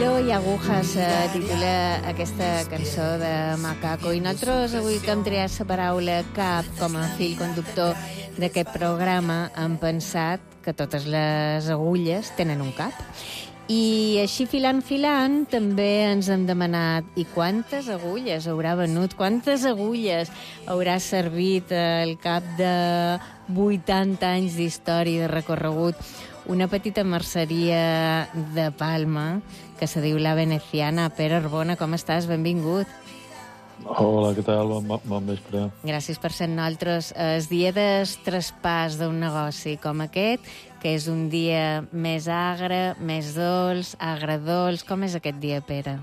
Hilo y agujas titula aquesta cançó de Macaco. I nosaltres, avui que hem triat la paraula cap com a fil conductor d'aquest programa, hem pensat que totes les agulles tenen un cap. I així filant, també ens hem demanat i quantes agulles haurà venut, quantes agulles haurà servit al cap de 80 anys d'història de recorregut una petita merceria de Palma que se diu La Veneciana. Pere Arbona, com estàs? Benvingut. Hola, què tal? Bon vespre. Gràcies per ser nosaltres. El dia del traspàs d'un negoci com aquest, que és un dia més agre, més dolç, agredolç. Com és aquest dia, Pere?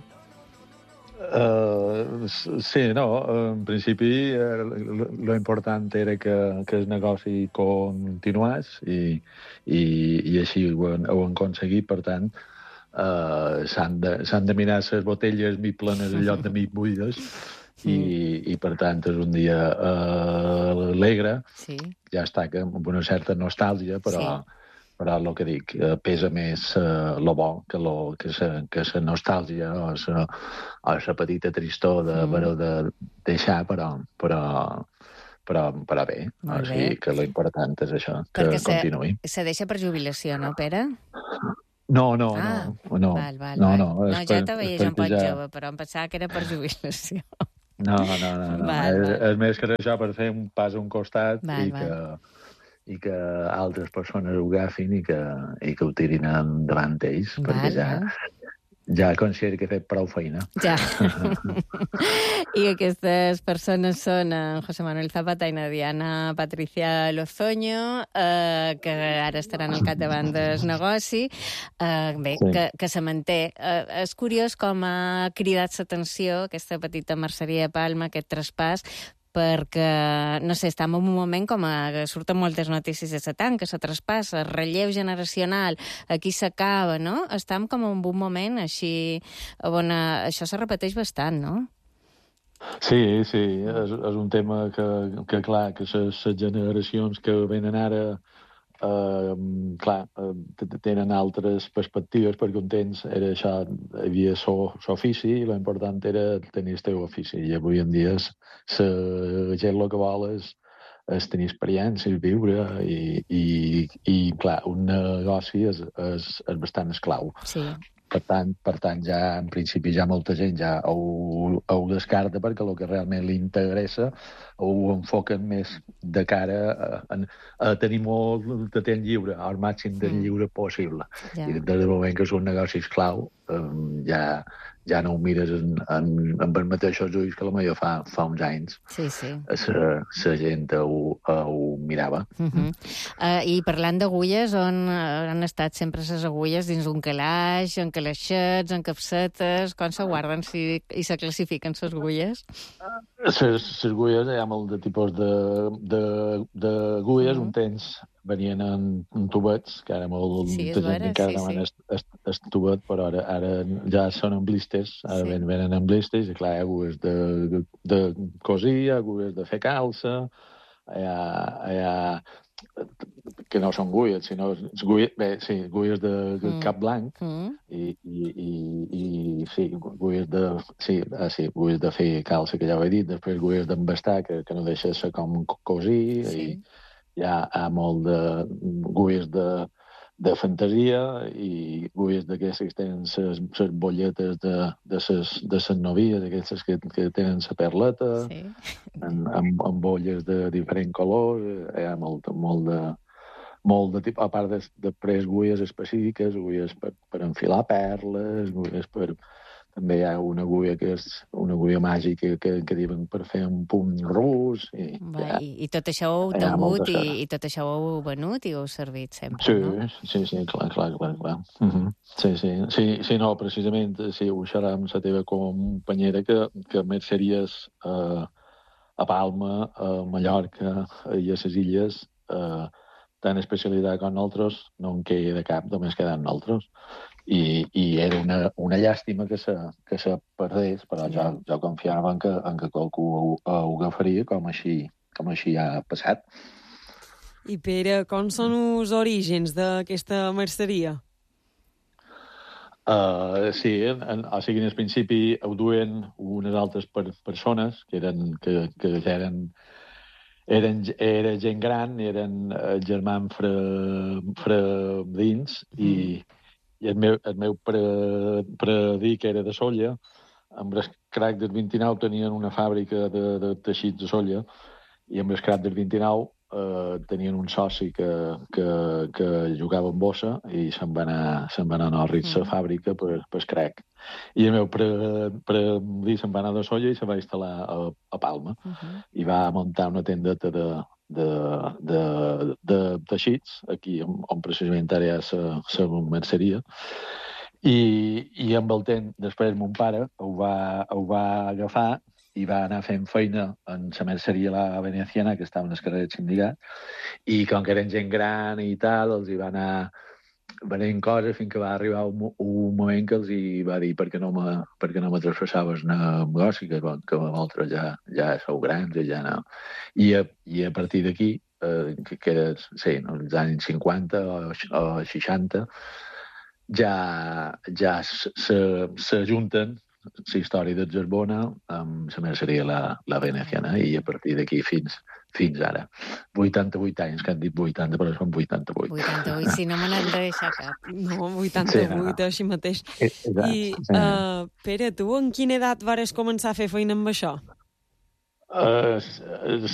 Sí, no, en principi lo important era que el negoci continués i així ho han aconseguit. Per tant, s'han de mirar les botelles mig plenes en lloc de mig buides i per tant és un dia alegre. Sí. Ja està que amb una certa nostàlgia, però el que dic, pesa més lo bo que la nostàlgia o la petita tristor d'haver-ho de deixar, però bé. O sigui que l'important és això, que continuï. Se deixa per jubilació, no, Pere? No. Val. No, ja te veia jo un poc jove, però em pensava que era per jubilació. No. És més que això per fer un pas a un costat i que altres persones ho agafin i que ho tirin endavant ells, perquè ja considero que he fet prou feina. Ja. I aquestes persones són José Manuel Zapata i na Diana Patricia Lozoño, que ara estaran al capdavant del negoci. Que se manté. És curiós com ha cridat l'atenció aquesta petita merceria de Palma, aquest traspàs, perquè, no sé, estem en un moment com que surten moltes notícies de la tanca, se traspassa, el relleu generacional, aquí s'acaba, no? Estem com en un moment així, on això se repeteix bastant, no? Sí, és un tema que clar, que les generacions que venen ara tenen altres perspectives, perquè un temps era això, hi havia l'ofici i l'important era tenir el teu ofici, i avui en dia la gent el que vol és tenir experiència, viure i clar, un negoci és bastant esclau. Sí. Per tant, ja en principi ja molta gent ja ho descarta, perquè el que realment li interessa ho enfoquen més de cara a tenir molt de temps lliure, al màxim de lliure possible. I des del moment que és un negoci esclau, ja no ho mires amb els mateixos ulls que potser fa uns anys. Sí. La gent ho mirava. I parlant d'agulles, on han estat sempre les agulles? Dins un calaix, en calaixets, en capsetes? Com se guarden i se classifiquen les agulles? Les agulles, hi ha molt de tipus d'agulles. Un temps venien en tubets, que ara molt de gent encara demana el tubet, però ara ja són en blisters, ara venen en blisters, i clar, hi ha agulles de cosir, agulles de fer calça, hi ha que no són agulles, sinó agulles de cap blanc, i agulles de fer calça, que ja ho he dit, després agulles d'embastar, que no deixa ser com cosir, i hi ha molt d'agulles de fantasia i agulles d'aquestes que tenen les bolletes de les novies, aquestes que tenen la perleta, amb bolles de diferents colors. Hi ha molt de tipus, a part després agulles específiques, agulles per enfilar perles, agulles per... També hi ha una agulla que és una agulla màgica que diuen per fer un punt rus. I tot això ho heu tingut i tot això ho heu venut i ho heu servit sempre, no? Sí, clar. Sí, no, precisament, ho xerrà amb la teva companyera, que merceries a Palma, a Mallorca i a les illes, tan especialitat com nosaltres, no en queda cap, només queden nosaltres. I era una llàstima que se perdés, però jo confiava en que qualcú ho agafaria, com així ha passat. I Pere, com són els orígens d'aquesta merceria? Sí, o sigui, en el principi ho duen unes altres persones que ja era gent gran, eren germans fredins, i el meu predí, que era de Sóller, amb el crac del 29 tenien una fàbrica de teixits de Sóller, i amb el crac del 29 tenien un soci que jugava amb bossa i se'n va anar a Ritz a fàbrica per crac. I el meu predí se'n va anar de Sóller i se va instal·lar a Palma i va muntar una tendeta de teixits aquí on precisament ara hi ha la merceria. I amb el temps, després mon pare ho va agafar i va anar fent feina en la merceria La Veneciana, que estava en el carrer del Sindicat, i com que eren gent gran i tal, els hi va anar venent coses fins que va arribar un moment que els hi va dir per què no me traspasaves el negoci, que vosaltres ja sou grans i ja no. I a partir d'aquí, que era, sí, als anys 50 o 60, ja s'ajunten la història de Zerbona amb la merceria la Veneciana, i a partir d'aquí fins ara. 88 anys, que han dit 80, però són 88. 88, si no me n'han de deixar cap. No, 88, sí, no. Així mateix. Exacte. I, Pere, tu en quina edat vares començar a fer feina amb això?